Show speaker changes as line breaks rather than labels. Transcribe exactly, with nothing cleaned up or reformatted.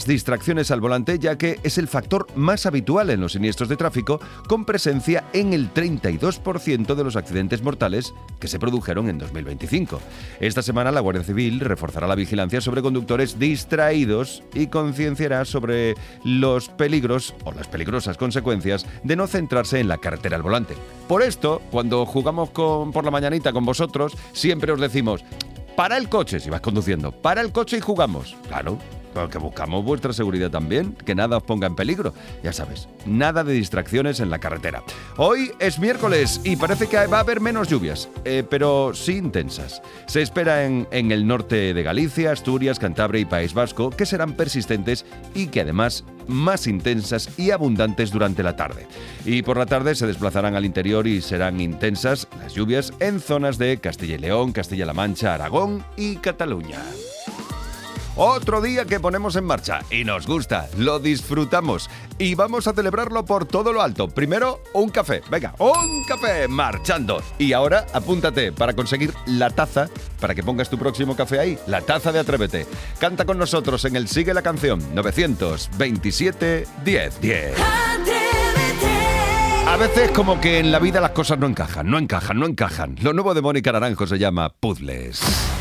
las distracciones al volante, ya que es el factor más habitual en los siniestros de tráfico, con presencia en el treinta y dos por ciento de los accidentes mortales que se produjeron en dos mil veinticinco. Esta semana la Guardia Civil reforzará la vigilancia sobre conductores distraídos y concienciará sobre los peligros o las peligrosas consecuencias de no centrarse en la carretera al volante. Por esto, cuando jugamos con, por la mañanita con vosotros, siempre os decimos: para el coche si vas conduciendo, para el coche y jugamos. Claro, porque buscamos vuestra seguridad también, que nada os ponga en peligro. Ya sabes, nada de distracciones en la carretera. Hoy es miércoles y parece que va a haber menos lluvias, eh, pero sí intensas. Se espera en, en el norte de Galicia, Asturias, Cantabria y País Vasco, que serán persistentes y que además más intensas y abundantes durante la tarde. Y por la tarde se desplazarán al interior y serán intensas las lluvias en zonas de Castilla y León, Castilla-La Mancha, Aragón y Cataluña. Otro día que ponemos en marcha y nos gusta, lo disfrutamos y vamos a celebrarlo por todo lo alto. Primero, un café. Venga, un café marchando. Y ahora, apúntate para conseguir la taza, para que pongas tu próximo café ahí, la taza de Atrévete. Canta con nosotros en el Sigue la Canción nueve veintisiete diez diez. A veces como que en la vida las cosas no encajan, no encajan, no encajan. Lo nuevo de Mónica Naranjo se llama Puzzles.